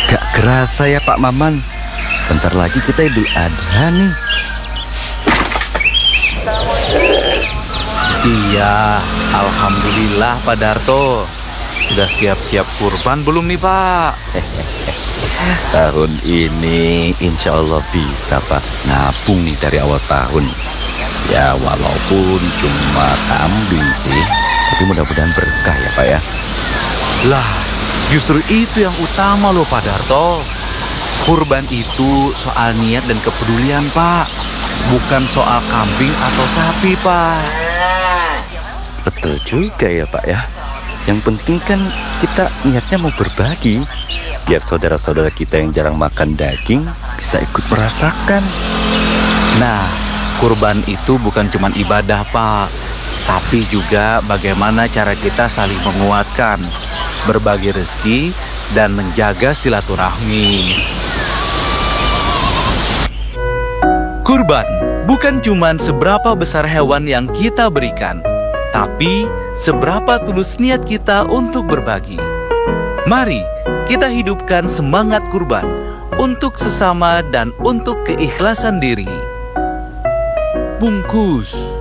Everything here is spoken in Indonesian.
Gak kerasa ya Pak Maman, bentar lagi kita Idul Adha nih. Iya, alhamdulillah Pak Darto. Sudah siap-siap kurban belum nih Pak? Tahun ini insya Allah bisa Pak, nabung nih dari awal tahun. Ya walaupun cuma kambing sih, tapi mudah-mudahan berkah ya Pak ya. Lah, justru itu yang utama loh Pak Darto. Kurban itu soal niat dan kepedulian Pak, bukan soal kambing atau sapi Pak. Betul juga ya Pak ya. Yang penting kan kita niatnya mau berbagi, biar saudara-saudara kita yang jarang makan daging bisa ikut merasakan. Nah, kurban itu bukan cuma ibadah Pak, tapi juga bagaimana cara kita saling menguatkan, berbagi rezeki, dan menjaga silaturahmi. Kurban bukan cuma seberapa besar hewan yang kita berikan, tapi seberapa tulus niat kita untuk berbagi. Mari kita hidupkan semangat kurban untuk sesama dan untuk keikhlasan diri. Bungkus.